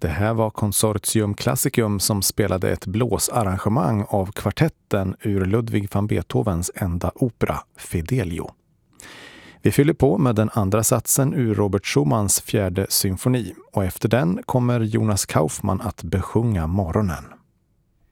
Det här var Consortium Classicum som spelade ett blåsarrangemang av kvartetten ur Ludwig van Beethovens enda opera, Fidelio. Vi fyller på med den andra satsen ur Robert Schumanns fjärde symfoni och efter den kommer Jonas Kaufmann att besjunga morgonen.